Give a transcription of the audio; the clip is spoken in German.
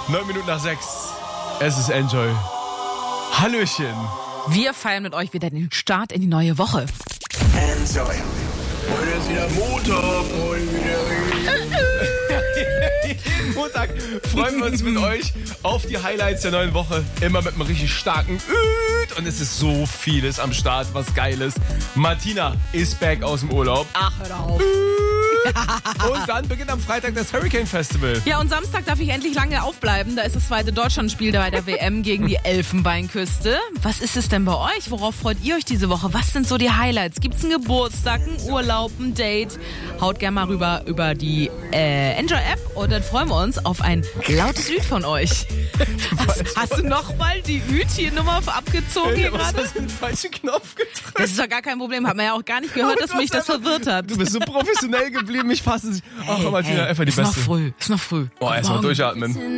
9:09. Es ist Enjoy. Hallöchen. Wir feiern mit euch wieder den Start in die neue Woche. Enjoy. Heute ist wieder Montag. Jeden Montag freuen wir uns mit euch auf die Highlights der neuen Woche. Immer mit einem richtig starken Üt. Und es ist so vieles am Start, was geil ist. Martina ist back aus dem Urlaub. Ach, hör auf. Und dann beginnt am Freitag das Hurricane Festival. Ja, und Samstag darf ich endlich lange aufbleiben. Da ist das zweite Deutschlandspiel bei der WM gegen die Elfenbeinküste. Was ist es denn bei euch? Worauf freut ihr euch diese Woche? Was sind so die Highlights? Gibt's einen Geburtstag, einen Urlaub, ein Date? Haut gerne mal rüber über die Enjoy-App und dann freuen wir uns auf ein lautes Üt von euch. Hast du nochmal die Üt-Nummer abgezogen hier gerade? Hast du den falschen Knopf gedrückt? Das ist doch gar kein Problem. Hat man ja auch gar nicht gehört, dass mich das verwirrt hat. Du bist so professionell geblieben, ich fasse es. Ach, Martina, einfach die ist noch Beste. früh. Ist noch früh. Oh, erstmal durchatmen.